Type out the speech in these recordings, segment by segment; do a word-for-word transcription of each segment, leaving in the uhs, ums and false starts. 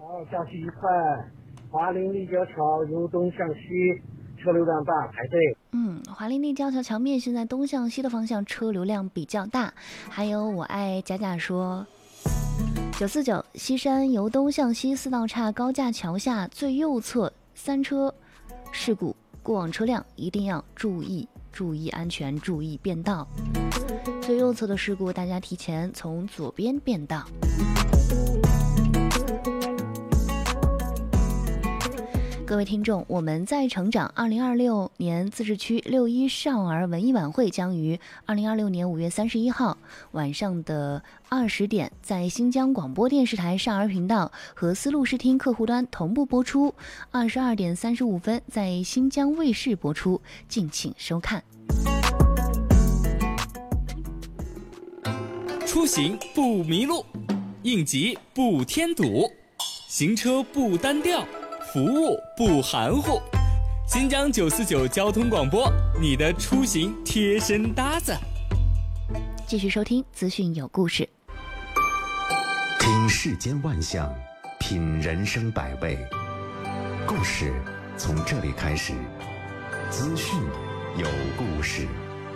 好，下去一看，华林立交桥由东向西，车流量大，排队。 嗯，华林立交桥桥面现在东向西的方向车流量比较大。还有我爱贾贾说，九四九西山由东向西四道岔高架桥下最右侧三车事故，过往车辆一定要注意注意安全，注意变道。最右侧的事故，大家提前从左边变道。各位听众，我们在成长二零二六年自治区六一少儿文艺晚会将于二零二六年五月三十一号晚上的二十点，在新疆广播电视台少儿频道和丝路视听客户端同步播出，二十二点三十五分在新疆卫视播出，敬请收看。 出行不迷路，应急不添堵，行车不单调，服务不含糊。新疆九四九交通广播，你的出行贴身搭子。 继续收听资讯有故事， 听世间万象，品人生百味，故事从这里开始。资讯有故事。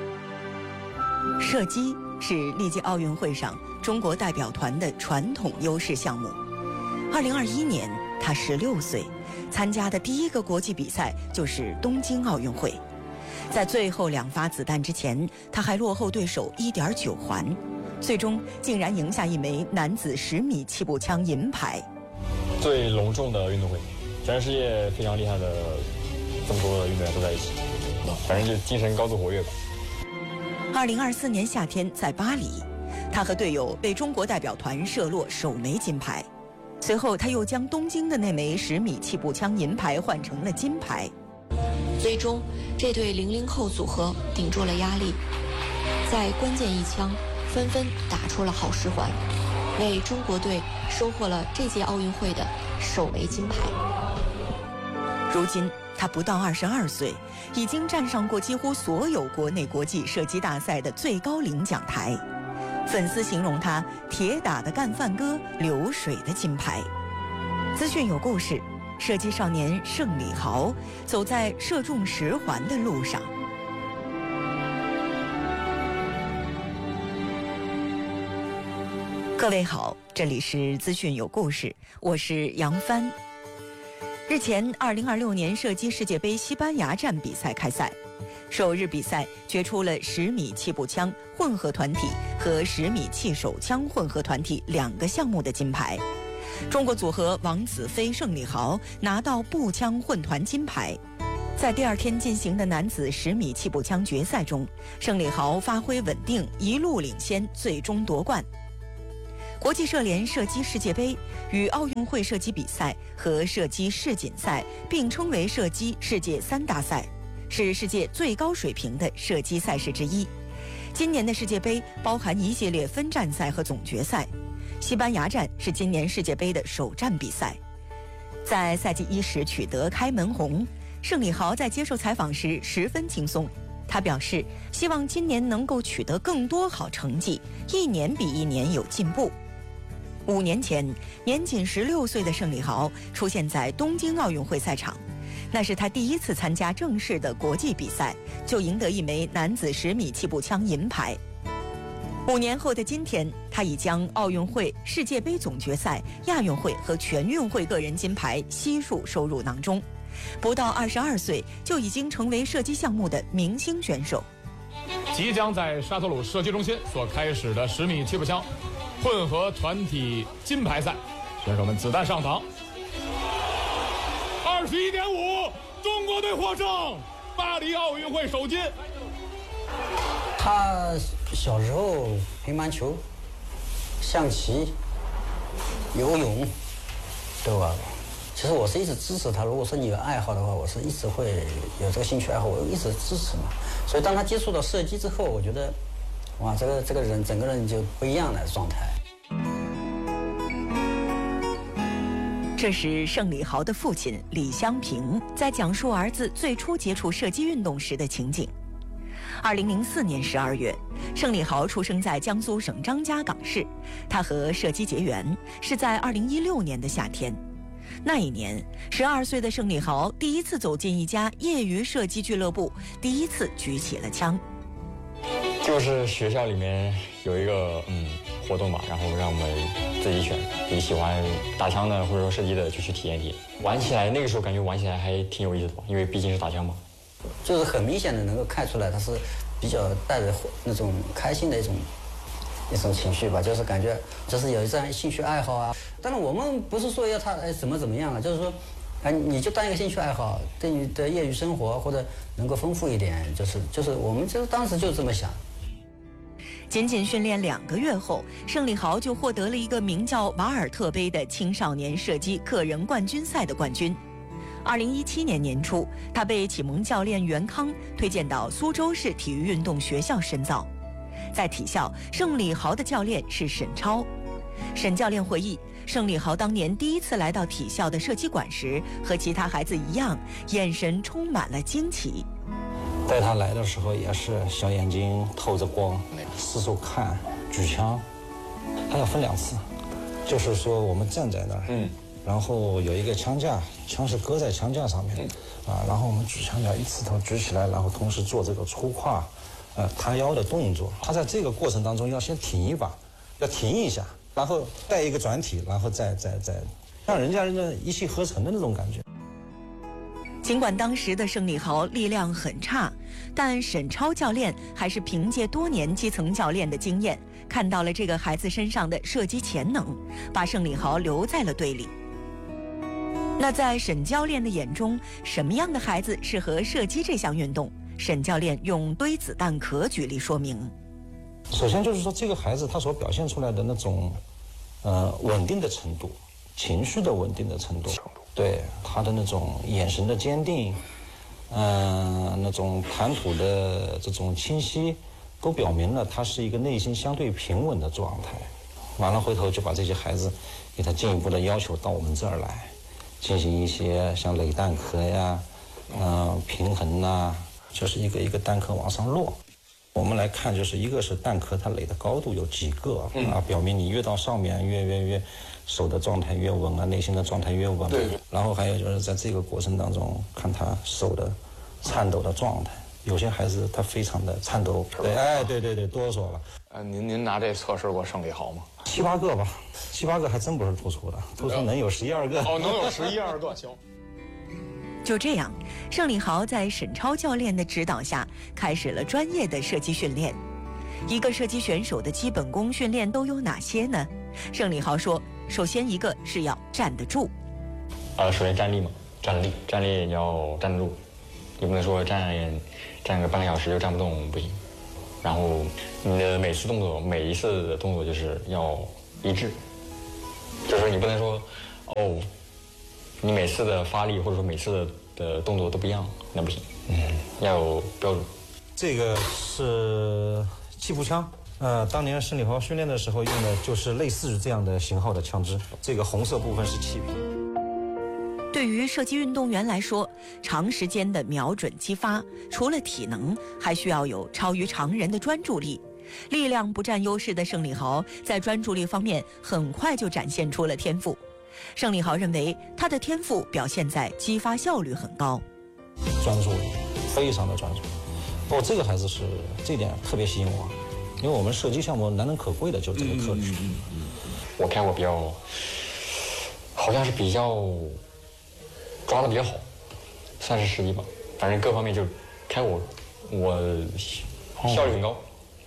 射击是历届奥运会上中国代表团的传统优势项目。二零二一年，他十六岁，参加的第一个国际比赛就是东京奥运会。在最后两发子弹之前，他还落后对手一点九环，最终竟然赢下一枚男子十米气步枪银牌。 最隆重的运动会，全世界非常厉害的这么多的运动员都在一起，反正就精神高度活跃吧。 二零二四年夏天在巴黎，他和队友为中国代表团射落首枚金牌。随后他又将东京的那枚十米气步枪银牌换成了金牌。 最终这对零零后组合顶住了压力，在关键一枪纷纷打出了好十环，为中国队收获了这届奥运会的首枚金牌。 如今他不到二十二岁，已经站上过几乎所有国内国际射击大赛的最高领奖台。粉丝形容他铁打的干饭哥，流水的金牌。资讯有故事，射击少年盛礼豪走在射中十环的路上。各位好，这里是资讯有故事，我是杨帆。日前，二零二六年射击世界杯西班牙站比赛开赛。首日比赛决出了十米气步枪混合团体和十米气手枪混合团体两个项目的金牌。中国组合王子飞、盛礼豪拿到步枪混团金牌。在第二天进行的男子十米气步枪决赛中，盛礼豪发挥稳定，一路领先，最终夺冠。国际射联射击世界杯与奥运会射击比赛和射击世锦赛并称为射击世界三大赛，是世界最高水平的射击赛事之一。今年的世界杯包含一系列分站赛和总决赛，西班牙站是今年世界杯的首站比赛。在赛季伊始取得开门红，盛礼豪在接受采访时十分轻松。他表示，希望今年能够取得更多好成绩，一年比一年有进步。五年前，年仅十六岁的盛礼豪出现在东京奥运会赛场，那是他第一次参加正式的国际比赛，就赢得一枚男子十米气步枪银牌。五年后的今天，他已将奥运会、世界杯总决赛、亚运会和全运会个人金牌悉数收入囊中。不到二十二岁，就已经成为射击项目的明星选手。 即将在沙特鲁射击中心所开始的十米气步枪混合团体金牌赛，选手们子弹上膛。二十一点五，中国队获胜，巴黎奥运会首金。 他小时候乒乓球、象棋、游泳都玩过。其实我是一直支持他，如果说你有爱好的话，我是一直会有这个兴趣爱好，我一直支持嘛。所以当他接触到射击之后，我觉得，哇，这个这个人整个人就不一样的状态。 这是盛礼豪的父亲李香平在讲述儿子最初接触射击运动时的情景。二零零四年十二月，盛礼豪出生在江苏省张家港市。他和射击结缘是在二零一六年的夏天。 那一年，十二岁的盛礼豪第一次走进一家业余射击俱乐部，第一次举起了枪。 就是学校里面有一个嗯活动嘛，然后让我们自己选，自己喜欢打枪的或者说射击的就去体验体验。玩起来那个时候感觉玩起来还挺有意思的，因为毕竟是打枪嘛。 就是很明显的能够看出来，他是比较带着那种开心的一种一种情绪吧，就是感觉就是有这样兴趣爱好啊。但是我们不是说要他哎怎么怎么样了，就是说，哎你就当一个兴趣爱好，对你的业余生活或者能够丰富一点，就是就是我们就当时就这么想。 仅仅训练两个月后，盛礼豪就获得了一个名叫瓦尔特杯的青少年射击个人冠军赛的冠军。二零一七年年初，他被启蒙教练袁康推荐到苏州市体育运动学校深造。在体校，盛礼豪的教练是沈超。沈教练回忆，盛礼豪当年第一次来到体校的射击馆时，和其他孩子一样，眼神充满了惊奇。 带他来的时候也是小眼睛透着光，四处看，举枪，他要分两次，就是说我们站在那儿，嗯，然后有一个枪架，枪是搁在枪架上面，嗯、啊，然后我们举枪要一次头举起来，然后同时做这个出胯，呃，塌腰的动作。他在这个过程当中要先挺一把，要停一下，然后带一个转体，然后再再再，让人家人家一气呵成的那种感觉。 尽管当时的盛礼豪力量很差，但沈超教练还是凭借多年基层教练的经验，看到了这个孩子身上的射击潜能，把盛礼豪留在了队里。那在沈教练的眼中，什么样的孩子适合射击这项运动？沈教练用堆子弹壳举例说明。 首先就是说，这个孩子他所表现出来的那种，呃，稳定的程度，情绪的稳定的程度。对他的那种眼神的坚定，嗯、呃，那种谈吐的这种清晰，都表明了他是一个内心相对平稳的状态。完了，回头就把这些孩子给他进一步的要求到我们这儿来，进行一些像垒弹壳呀，嗯、呃，平衡呐，就是一个一个弹壳往上落。我们来看，就是一个是弹壳它垒的高度有几个啊，表明你越到上面越越越手的状态越稳啊，内心的状态越稳。对。然后还有就是在这个过程当中，看他手的颤抖的状态，有些孩子他非常的颤抖。对，哎，对对对，哆嗦了。 呃，您您拿这测试过盛礼豪吗？ 七八个吧，七八个还真不是突出的，突出能有十一二个。 哦，能有十一二个，行。 就这样，盛礼豪在沈超教练的指导下，开始了专业的射击训练。一个射击选手的基本功训练都有哪些呢？盛礼豪说，首先一个是要站得住。 呃，首先站立嘛，站立，站立你要站得住，你不能说站站个半个小时就站不动不行。然后你的每次动作，每一次的动作就是要一致，就是说你不能说哦。你每次的发力或者说每次的的动作都不一样，那不行。嗯，要有标准。 这个是气步枪，呃，当年盛礼豪训练的时候用的就是类似于这样的型号的枪支。这个红色部分是气瓶。 对于射击运动员来说，长时间的瞄准击发，除了体能，还需要有超于常人的专注力。力量不占优势的盛礼豪在专注力方面很快就展现出了天赋。盛礼豪认为，他的天赋表现在击发效率很高， 专注力非常的专注。哦，这个孩子是这点特别吸引我，因为我们射击项目难能可贵的就是这个特质。 嗯嗯嗯、我看我比较，好像是比较抓的比较好，算是实力吧。反正各方面就开我，我效率很高。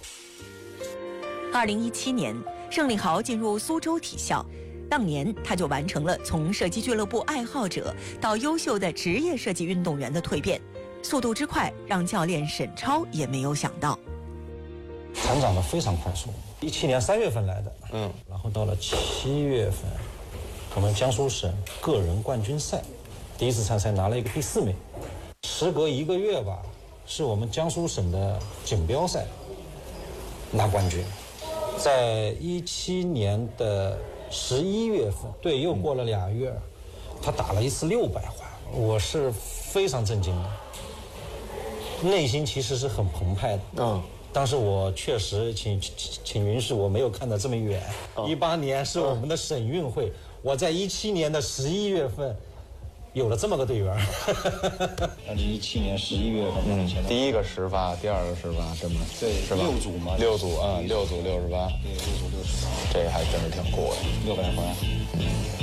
二零一七年，盛礼豪进入苏州体校。当年他就完成了从射击俱乐部爱好者到优秀的职业射击运动员的蜕变，速度之快让教练沈超也没有想到。 成长得非常快速，一七年三月份来的，嗯，然后到了七月份，我们江苏省个人冠军赛，第一次参赛拿了一个第四名。时隔一个月吧，是我们江苏省的锦标赛拿冠军。在一七年的十一月份，对，又过了俩月，他打了一次六百环，我是非常震惊的，内心其实是很澎湃的。嗯， 当时我确实请请请云是我没有看得这么远。一八年是我们的省运会，我在一七年的十一月份有了这么个队员。二零一七年十一月份， 嗯，第一个十发，第二个十发，这么对， 是吧？ 六组嘛， 六组啊，嗯，六组六十八， 对，六组六十八， 这个还真是挺过的， 六百环。嗯，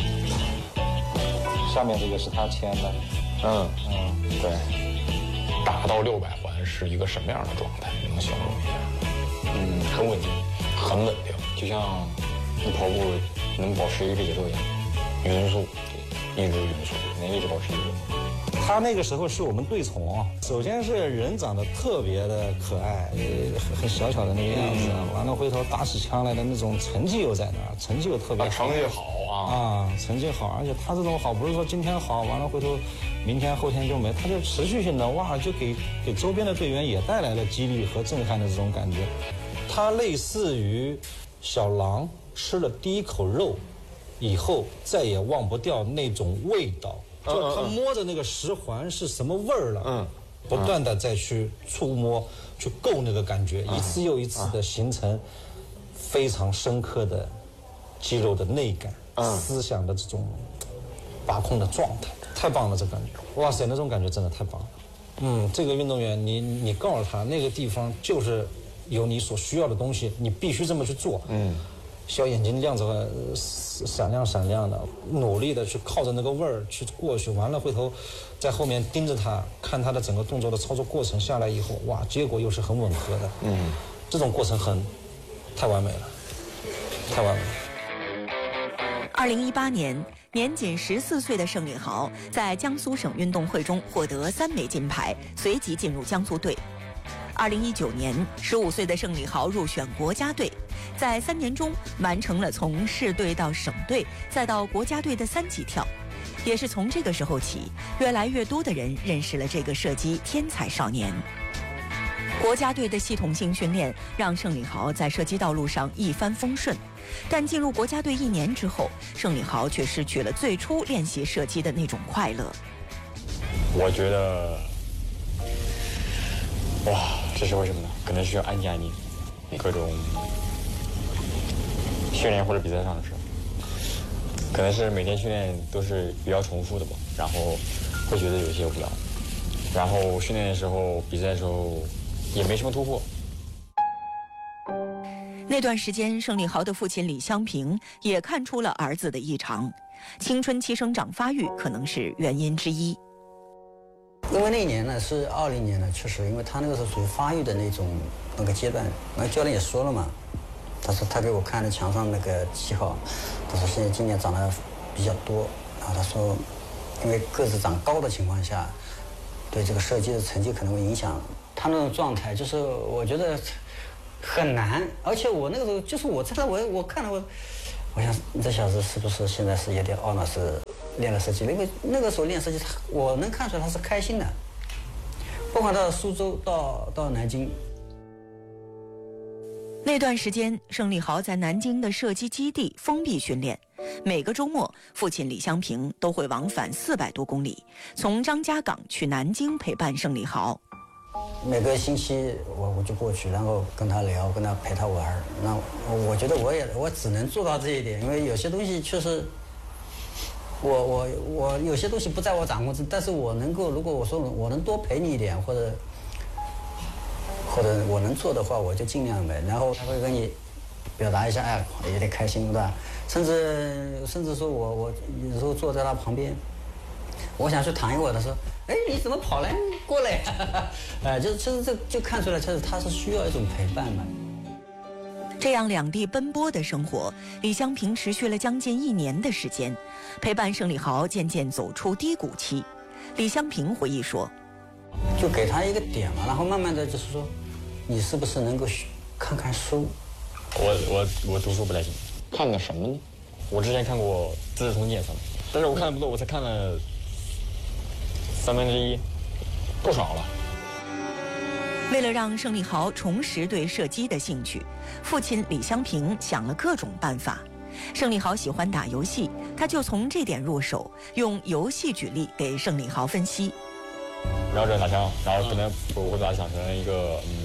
下面这个是他签的。 嗯嗯，对。达到六百环是一个什么样的状态？能形容一下？嗯，很稳定，很稳定，就像你跑步能保持一个节奏一样，匀速，一直匀速，能一直保持一个。 他那个时候是我们队宠啊，首先是人长得特别的可爱，很很小巧的那个样子，嗯、完了回头打起枪来的那种成绩又在那儿，成绩又特别好， 成绩好啊啊，成绩好，而且他这种好不是说今天好，完了回头明天后天就没，他就持续性的哇，就给给周边的队员也带来了激励和震撼的这种感觉。他类似于小狼吃了第一口肉以后再也忘不掉那种味道。就他摸着那个十环是什么味儿了，嗯，不断的再去触摸、去够那个感觉，一次又一次的形成非常深刻的肌肉的内感、思想的这种把控的状态，太棒了，这感觉，哇塞，那种感觉真的太棒了。嗯，这个运动员，你你告诉他那个地方就是有你所需要的东西，你必须这么去做，嗯。小眼睛亮着闪亮闪亮的，努力的去靠着那个味儿去过去，完了回头在后面盯着他，看他的整个动作的操作过程下来以后，哇，结果又是很吻合的，嗯，这种过程很太完美了，太完美了。 二零一八年，年仅十四岁的盛礼豪在江苏省运动会中获得三枚金牌，随即进入江苏队。二零一九年，十五岁的盛礼豪入选国家队，在三年中完成了从市队到省队再到国家队的三级跳。也是从这个时候起，越来越多的人认识了这个射击天才少年。国家队的系统性训练让盛礼豪在射击道路上一帆风顺，但进入国家队一年之后，盛礼豪却失去了最初练习射击的那种快乐。 我觉得，哇，这是为什么呢？可能需要安静安静，各种训练或者比赛上的事，可能是每天训练都是比较重复的吧，然后会觉得有些无聊，然后训练的时候、比赛的时候也没什么突破。 那段时间，盛礼豪的父亲李香平也看出了儿子的异常，青春期生长发育可能是原因之一。 因为那一年呢是二零年呢，确实因为他那个时候属于发育的那种那个阶段，那教练也说了嘛，他说他给我看了墙上那个记号，他说现在今年长得比较多，然后他说因为个子长高的情况下，对这个射击的成绩可能会影响他那种状态，就是我觉得很难，而且我那个时候就是我真的我我看了我，我想这小子是不是现在是也得懊恼是练了射击，因为那个时候练射击，他我能看出来他是开心的，包括到苏州到到南京。 那段时间，盛礼豪在南京的射击基地封闭训练，每个周末，父亲李香平都会往返四百多公里，从张家港去南京陪伴盛礼豪。 每个星期我我就过去，然后跟他聊，跟他陪他玩。那我觉得我也我只能做到这一点，因为有些东西确实，我我我有些东西不在我掌控之，但是我能够，如果我说我能多陪你一点，或者或者我能做的话，我就尽量呗。然后他会跟你表达一下，哎，有点开心，对吧？甚至甚至说我我有时候坐在他旁边，我想去躺一会儿，他说，哎，你怎么跑来过来呀？哎，就是其实这就看出来，其实他是需要一种陪伴嘛。 这样两地奔波的生活，李香平持续了将近一年的时间，陪伴盛礼豪渐渐走出低谷期。李香平回忆说， 就给他一个点嘛，然后慢慢的就是说，你是不是能够看看书？ 我我我读书不太行，看个什么呢？我之前看过《资治通鉴》什么，但是我看的不多，我才看了三分之一，不少了。 为了让盛礼豪重拾对射击的兴趣，父亲李香平想了各种办法。盛礼豪喜欢打游戏，他就从这点入手，用游戏举例给盛礼豪分析。 瞄准打枪，然后可能我会把它想成一个嗯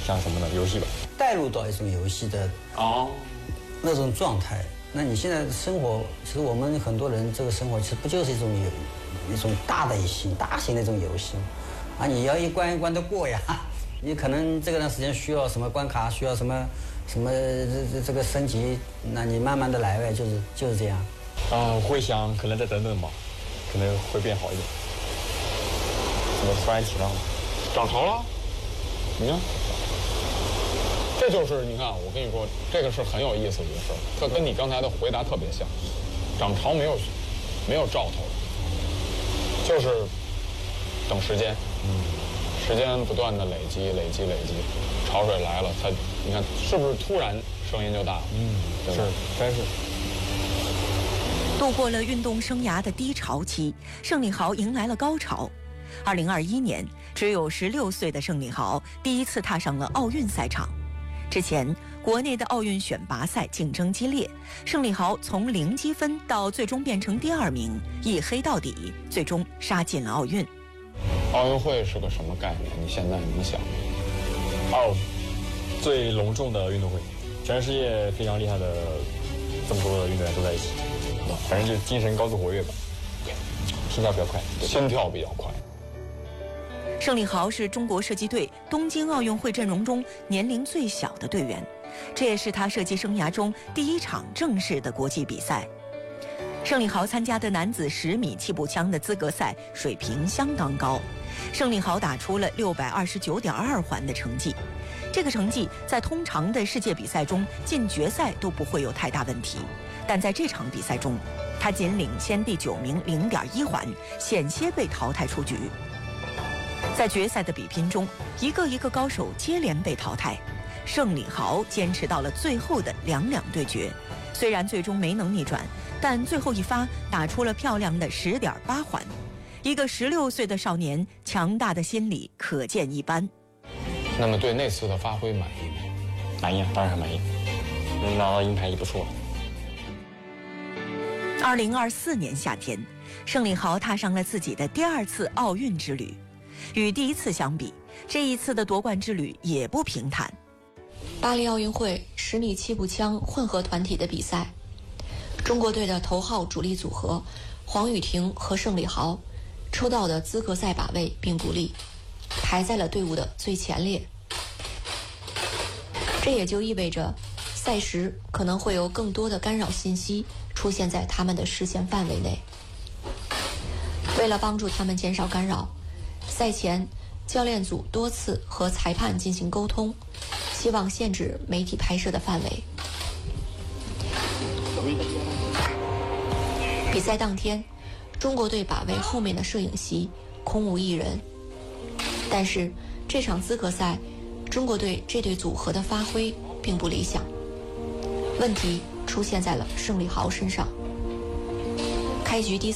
像什么呢？游戏吧， 带入到一种游戏的哦那种状态。那你现在的生活，其实我们很多人这个生活其实不就是一种游一种大的型大型的这种游戏吗？啊，你要一关一关的过呀，你可能这个段时间需要什么关卡，需要什么什么这这这个升级，那你慢慢的来呗，就是就是这样。 啊，我会想可能再等等吧，可能会变好一点。怎么突然提到了？ 涨潮了？你看，这就是你看，我跟你说，这个是很有意思的一个事儿，它跟你刚才的回答特别像。涨潮没有没有兆头，就是等时间，嗯，时间不断的累积累积累积，潮水来了，它你看是不是突然声音就大了？嗯，是，真是。 度过了运动生涯的低潮期，盛礼豪迎来了高潮。二零二一年，只有十六岁的盛礼豪第一次踏上了奥运赛场。之前，国内的奥运选拔赛竞争激烈，盛礼豪从零积分到最终变成第二名，一黑到底，最终杀进了奥运。 奥运会是个什么概念？你现在能想？ 哦，最隆重的运动会，全世界非常厉害的这么多的运动员都在一起，反正就是精神高度活跃吧，心跳比较快， 心跳比较快。 盛礼豪是中国射击队东京奥运会阵容中年龄最小的队员，这也是他射击生涯中第一场正式的国际比赛。盛礼豪参加的男子十米气步枪的资格赛水平相当高，盛礼豪打出了六百二十九点二环的成绩，这个成绩在通常的世界比赛中进决赛都不会有太大问题，但在这场比赛中，他仅领先第九名零点一环，险些被淘汰出局。在决赛的比拼中，一个一个高手接连被淘汰，盛礼豪坚持到了最后的两两对决，虽然最终没能逆转，但最后一发打出了漂亮的十点八环。一个十六岁的少年，强大的心理可见一斑。 那么对那次的发挥满意吗？ 满意啊，当然很满意，能拿到银牌也不错。 二零二四年夏天，盛礼豪踏上了自己的第二次奥运之旅。与第一次相比，这一次的夺冠之旅也不平坦。 巴黎奥运会十米气步枪混合团体的比赛，中国队的头号主力组合黄雨婷和盛礼豪抽到的资格赛靶位并不利，排在了队伍的最前列。这也就意味着赛时可能会有更多的干扰信息出现在他们的视线范围内。为了帮助他们减少干扰，赛前教练组多次和裁判进行沟通，希望限制媒体拍摄的范围。比赛当天，中国队靶位后面的摄影席空无一人，但是这场资格赛，中国队这对组合的发挥并不理想，问题出现在了盛礼豪身上。开局第